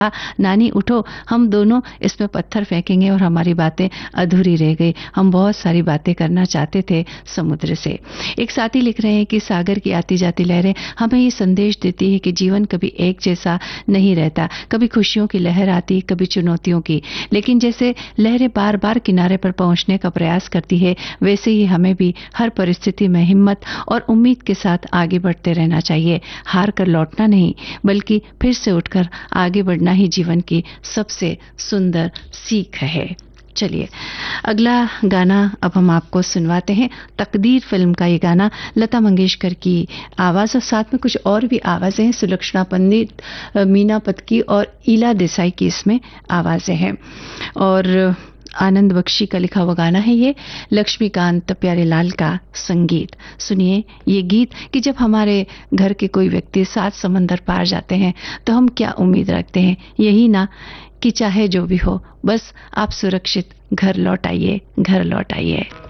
नानी उठो, हम दोनों इसमें पत्थर फेंकेंगे और हमारी बातें अधूरी रह गई। हम बहुत सारी बातें करना चाहते थे समुद्र से। एक साथी लिख रहे हैं कि सागर की आती जाती लहरें हमें ये संदेश देती है कि जीवन कभी एक जैसा नहीं रहता। कभी खुशियों की लहर आती, कभी चुनौतियों की, लेकिन जैसे लहरें बार बार किनारे पर पहुंचने का प्रयास करती है, वैसे ही हमें भी हर परिस्थिति में हिम्मत और उम्मीद के साथ आगे बढ़ते रहना चाहिए। हार कर लौटना नहीं, बल्कि फिर से उठकर आगे बढ़ना ही जीवन की सबसे सुंदर सीख है। चलिए, अगला गाना अब हम आपको सुनवाते हैं। तकदीर फिल्म का ये गाना, लता मंगेशकर की आवाज़ और साथ में कुछ और भी आवाज़ें हैं। सुलक्षणा पंडित, मीना पतकी और ईला देसाई की इसमें आवाज़ें हैं। और आनंद बख्शी का लिखा हुआ गाना है ये, लक्ष्मीकांत प्यारेलाल का संगीत। सुनिए ये गीत कि जब हमारे घर के कोई व्यक्ति 7 समंदर पार जाते हैं तो हम क्या उम्मीद रखते हैं? यही ना कि चाहे जो भी हो, बस आप सुरक्षित घर लौट आइए, घर लौट आइए।